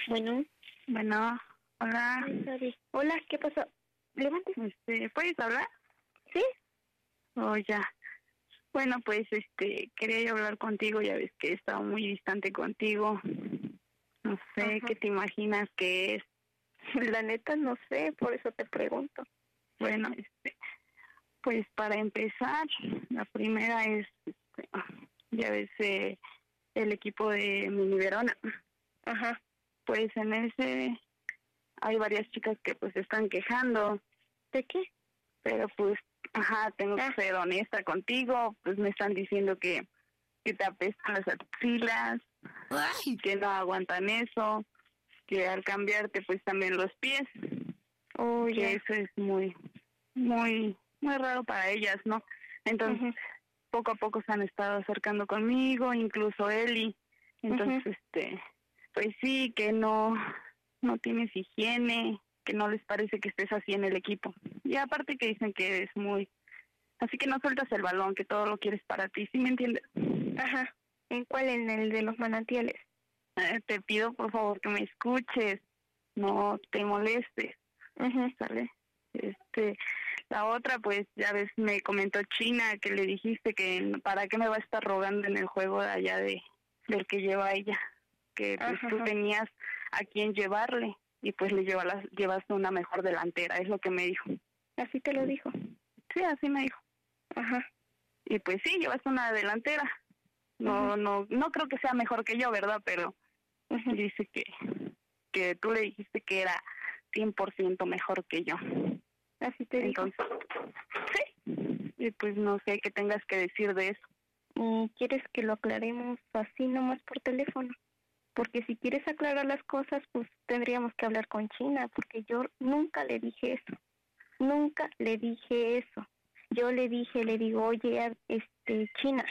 Bueno, Bueno, hola. hola, ¿qué pasó? Levántese. ¿Puedes hablar? ¿Sí? Oh, ya. Bueno, pues, quería yo hablar contigo, ya ves que he estado muy distante contigo. No sé, Ajá. ¿qué te imaginas que es? La neta no sé, por eso te pregunto. Bueno, pues para empezar, la primera es, ya ves, el equipo de Mini Verona. Ajá. Pues en ese hay varias chicas que pues se están quejando. ¿De qué? Pero pues, tengo que ser honesta contigo, pues me están diciendo que te apestan las axilas, que no aguantan eso, que al cambiarte pues también los pies, Oh, que ya. eso es muy, muy, muy raro para ellas, ¿no? Entonces, poco a poco se han estado acercando conmigo, incluso Eli. Entonces, pues sí, que no tienes higiene, que no les parece que estés así en el equipo. Y aparte que dicen que eres muy... Así que no sueltas el balón, que todo lo quieres para ti, ¿sí me entiendes? Ajá. ¿En cuál? ¿En el de los manantiales? Te pido por favor que me escuches, no te molestes, ¿sale? La otra, pues ya ves, me comentó China que le dijiste que para qué me va a estar rogando en el juego de allá del que lleva ella, que pues tú tenías a quien llevarle y pues le llevaste una mejor delantera, es lo que me dijo. ¿Así te lo dijo? Sí, así me dijo. Ajá. Y pues sí, llevaste una delantera. No creo que sea mejor que yo, ¿verdad? Pero dice que tú le dijiste que era 100% mejor que yo. ¿Así te dijo? Entonces, sí. Y pues no sé qué tengas que decir de eso. ¿Quieres que lo aclaremos así nomás por teléfono? Porque si quieres aclarar las cosas, pues tendríamos que hablar con China, porque yo nunca le dije eso. Nunca le dije eso. Yo le digo, oye, China,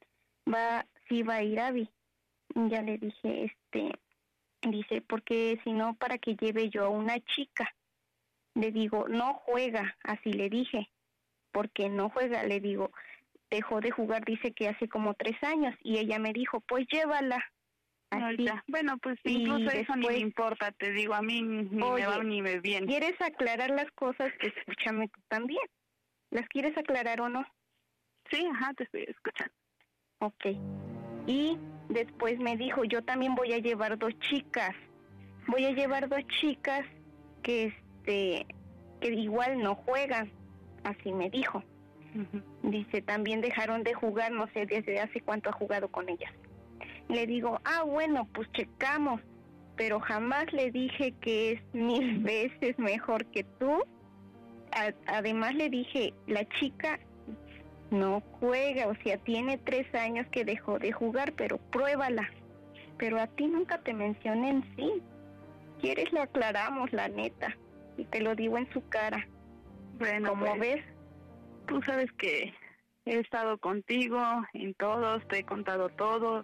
sí va a ir Abby. Ya le dije, dice, porque si no, para que lleve yo a una chica. Le digo, no juega, así le dije, porque no juega. Le digo, dejó de jugar, dice que hace como 3 años, y ella me dijo, pues llévala. Así. Bueno, pues incluso eso ni me importa, te digo, a mí ni me va ni me viene. ¿Quieres aclarar las cosas? Escúchame tú también. ¿Las quieres aclarar o no? Sí, te estoy escuchando. Ok. Y después me dijo, yo también voy a llevar 2 chicas. Voy a llevar 2 chicas que que igual no juegan. Así me dijo. Dice, también dejaron de jugar, no sé desde hace cuánto ha jugado con ellas. Le digo, bueno, pues checamos. Pero jamás le dije que es 1000 veces mejor que tú. Además le dije, la chica no juega, o sea, tiene 3 años que dejó de jugar, pero pruébala. Pero a ti nunca te mencioné en sí. ¿Quieres lo aclaramos, la neta? Y te lo digo en su cara. Bueno, ¿Cómo ves? Tú sabes que he estado contigo en todos, te he contado todo.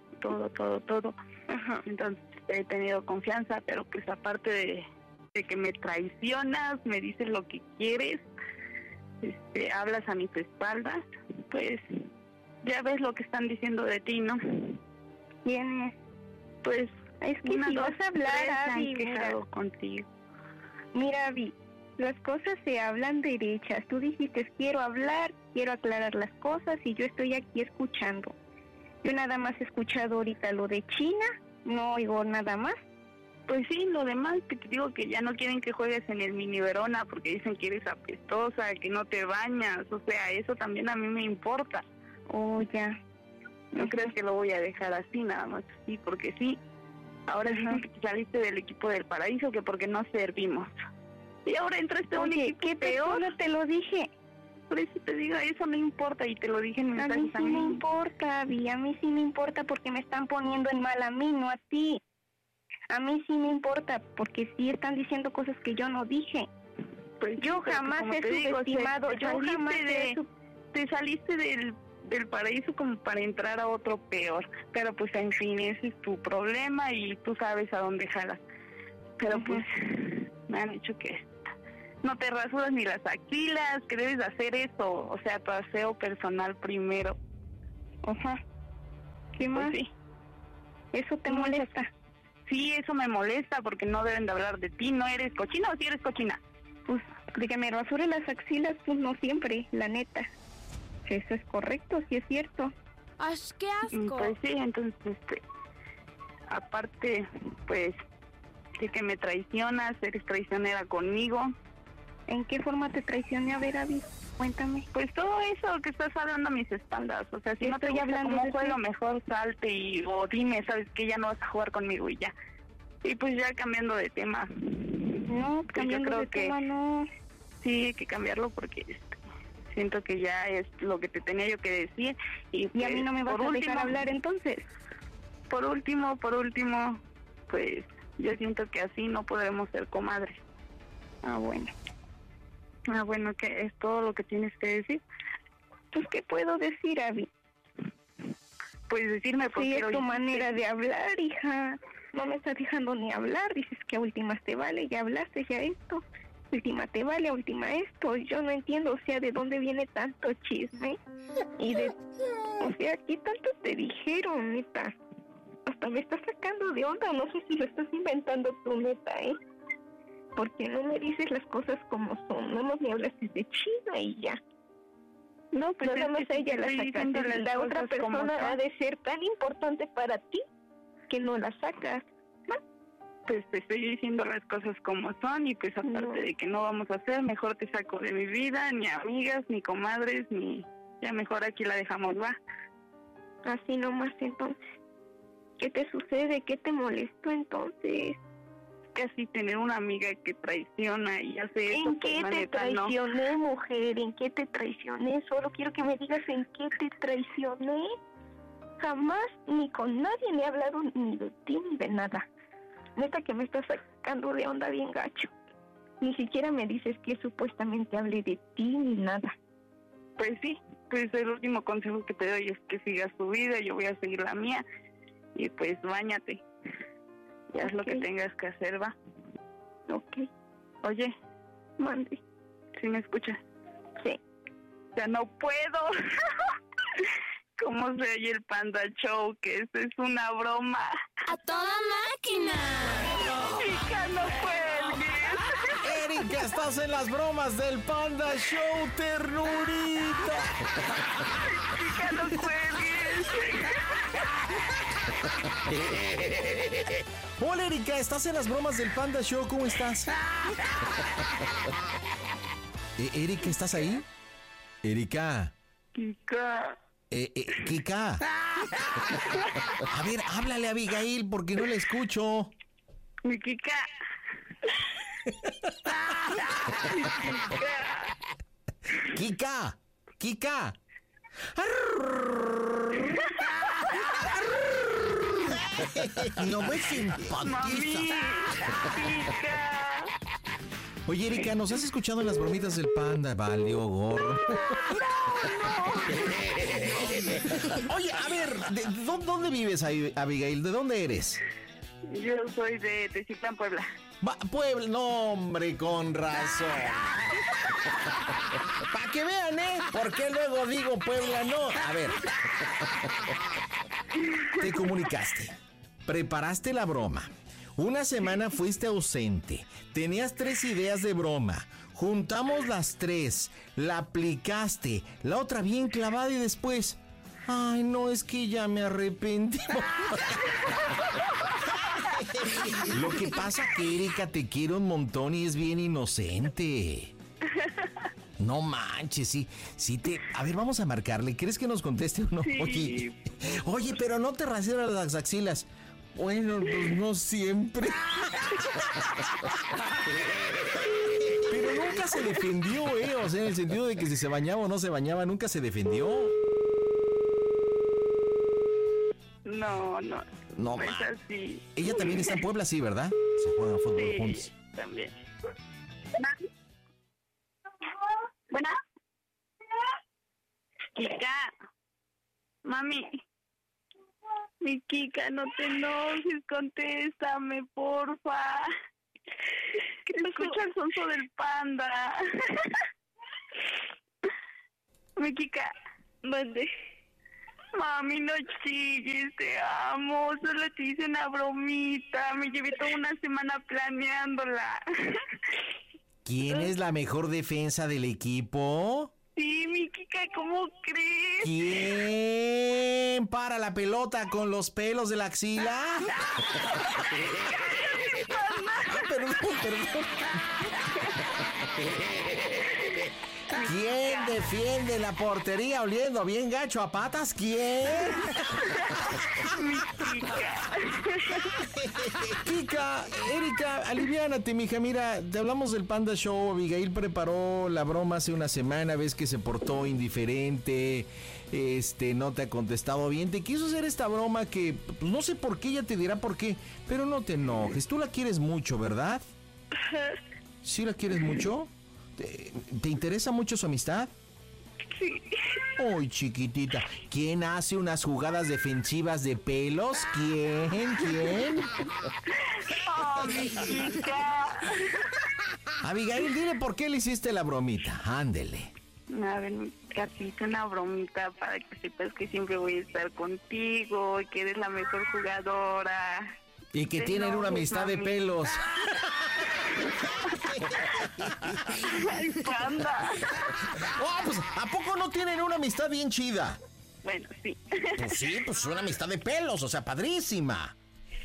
Entonces he tenido confianza, pero pues aparte de que me traicionas, me dices lo que quieres, hablas a mis espaldas, pues ya ves lo que están diciendo de ti, ¿no? ¿Quién es? Pues es que si vas a hablar, Abby, se han quejado contigo. Mira, Abby, las cosas se hablan derechas. Tú dijiste, quiero hablar, quiero aclarar las cosas, y yo estoy aquí escuchando. Yo nada más he escuchado ahorita lo de China, no oigo nada más. Pues sí, lo demás que te digo, que ya no quieren que juegues en el Mini Verona porque dicen que eres apestosa, que no te bañas, o sea, eso también a mí me importa. Oh, ya. No crees que lo voy a dejar así, nada más sí, porque sí. Ahora dicen que saliste del equipo del Paraíso, que porque no servimos. Y ahora entraste a un equipo ¿qué peor. No te lo dije. Por eso te digo, eso no importa, y te lo dije en mensajes. A mí sí me importa, Abby, a mí sí me importa, porque me están poniendo en mal a mí, no a ti. A mí sí me importa, porque sí están diciendo cosas que yo no dije. Pues yo jamás he subestimado, te saliste del Paraíso como para entrar a otro peor, pero pues en fin, ese es tu problema y tú sabes a dónde jalas. Pero pues me han dicho que no te rasuras ni las axilas, que debes hacer eso, o sea, tu aseo personal primero. ¿Qué más? Sí. ¿Eso te molesta? sí, eso me molesta porque no deben de hablar de ti. ¿No eres cochina o sí eres cochina? Pues de que me rasure las axilas, pues no siempre, la neta. Eso es correcto, sí es cierto. ¡Ay, qué asco! Pues sí, entonces, aparte, pues, de que me traicionas, eres traicionera conmigo. ¿En qué forma te traicioné? A ver, Abby, cuéntame. Pues todo eso que estás hablando a mis espaldas. O sea, si no te Estoy gusta hablando cómo de juego, ti. mejor salte o dime, ¿sabes que ya no vas a jugar conmigo y ya? Y pues ya cambiando de tema. No, Pues cambiando yo creo de que tema, no. sí hay que cambiarlo porque siento que ya es lo que te tenía yo que decir. Y a mí no me vas a dejar hablar entonces. Por último, pues yo siento que así no podremos ser comadres. Ah, bueno. Ah, bueno, ¿qué es todo lo que tienes que decir? Pues, ¿qué puedo decir, Abby? Pues decirme por Sí, qué es lo tu hiciste. manera de hablar, hija. No me estás dejando ni hablar. Dices que a últimas te vale, ya hablaste, ya esto. Última te vale, a última esto. Yo no entiendo, o sea, de dónde viene tanto chisme. O sea, ¿qué tanto te dijeron, neta? Hasta me estás sacando de onda. No sé si lo estás inventando tú, neta, Porque no me dices las cosas como son. No me hablaste de China y ya. No, pues Nada más a ella la estoy diciendo sacaste. las La otra cosas como persona son. ha de ser tan importante para ti que no la sacas. Pues te estoy diciendo las cosas como son y pues aparte No. de que no vamos a hacer, mejor te saco de mi vida, ni amigas, ni comadres, ni... Ya mejor aquí la dejamos, ¿va? Así nomás, entonces. ¿Qué te sucede? ¿Qué te molestó entonces? Casi tener una amiga que traiciona y hace eso, ¿En pues qué la te neta no. traicioné, mujer? ¿En qué te traicioné? Solo quiero que me digas en qué te traicioné. Jamás ni con nadie me he hablado ni de ti ni de nada. Neta que me estás sacando de onda bien gacho. Ni siquiera me dices que supuestamente hable de ti ni nada. Pues sí, pues el último consejo que te doy es que sigas tu vida, yo voy a seguir la mía y pues báñate. Ya es lo que tengas que hacer, ¿va? Ok. Oye, Mande. ¿sí me escuchas? Sí. Ya no puedo. ¿Cómo se oye el Panda Show? Que eso es una broma. ¡A toda máquina! Chica, no cuelgues. Erika, estás en las bromas del Panda Show, ternurita. Chica, no cuelgues. Hola, Erika, estás en las bromas del Panda Show, ¿cómo estás? Erika, ¿estás ahí? Erika. Chica. Kika. A ver, háblale a Abigail porque no la escucho. Mi Kika. Kika. Kika. No me simpatiza. Mami. Kika. Oye, Erika, ¿nos has escuchado en las bromitas del Panda? Valió gorro. Oye, a ver, ¿dónde vives, Abigail? ¿De dónde eres? Yo soy de Teciutlán, Puebla. Puebla, no, hombre, con razón. Para que vean, ¿por qué luego digo Puebla no? A ver. Te comunicaste, preparaste la broma. Una semana fuiste ausente, tenías 3 ideas de broma, juntamos las 3, la aplicaste, la otra bien clavada y después... Ay, no, es que ya me arrepentí. Lo que pasa que Erika te quiere un montón y es bien inocente. No manches, sí te... A ver, vamos a marcarle, ¿crees que nos conteste o no? Sí. Oye, pero no te raseras las axilas. Bueno, pues no siempre. Pero nunca se defendió, o sea, en el sentido de que si se bañaba o no se bañaba, nunca se defendió. No. No, es man. así. Ella también está en Puebla, sí, ¿verdad? Se juegan fútbol juntos. También. ¿Buena? Kika. Mami. Mi Kika, no te enojes, contéstame, porfa. Que te escucha el sonso del Panda. Mi Kika. Mande. Mami, no chilles, te amo. Solo te hice una bromita. Me llevé toda una semana planeándola. ¿Quién es la mejor defensa del equipo? Sí, mi Kika, ¿cómo crees? ¿Quién para la pelota con los pelos de la axila? Perdón. ¿Quién defiende la portería oliendo bien gacho a patas? ¿Quién? Mi Kika. Kika, Erika, aliviánate, mija. Mira, te hablamos del Panda Show. Abigail preparó la broma hace una semana. Ves que se portó indiferente. No te ha contestado bien. Te quiso hacer esta broma que pues, no sé por qué, ella te dirá por qué. Pero no te enojes. Tú la quieres mucho, ¿verdad? ¿Sí la quieres mucho? ¿Te interesa mucho su amistad? Sí. Uy, chiquitita. ¿Quién hace unas jugadas defensivas de pelos? ¿Quién? Oh, mi Kika. Abigail, dile por qué le hiciste la bromita. Ándele. A ver, te hice una bromita para que sepas que siempre voy a estar contigo, que eres la mejor jugadora. Y que tienen una amistad de pelos. Ay, Panda. Oh, pues, ¿a poco no tienen una amistad bien chida? Bueno, sí. Pues sí, pues una amistad de pelos, o sea, padrísima.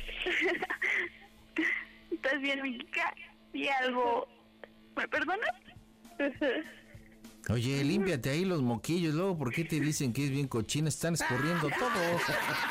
¿Estás bien, mi Kika? ¿Y algo? ¿Me perdonas? Oye, límpiate ahí los moquillos, luego, ¿por qué te dicen que es bien cochina? Están escurriendo todo.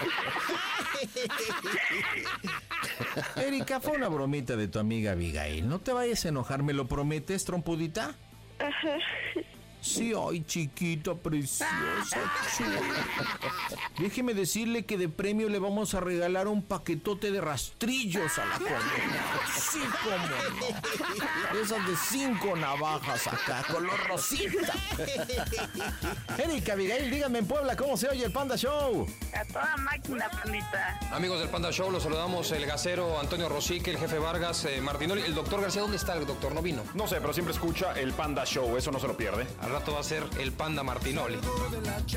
Erika, fue una bromita de tu amiga Abigail. No te vayas a enojar, ¿me lo prometes, trompudita? Sí, ay, chiquita, preciosa, chula. Déjeme decirle que de premio le vamos a regalar un paquetote de rastrillos a la comunidad. Sí, cómo no. Esas de 5 navajas acá, color rosita. Erika, Abigail, díganme en Puebla cómo se oye el Panda Show. A toda máquina, Pandita. Amigos del Panda Show, los saludamos el gasero Antonio Rosique, el jefe Vargas, Martinoli. El doctor García, ¿dónde está el doctor? ¿No vino? No sé, pero siempre escucha el Panda Show, eso no se lo pierde. Al rato va a ser el Panda Martinoli.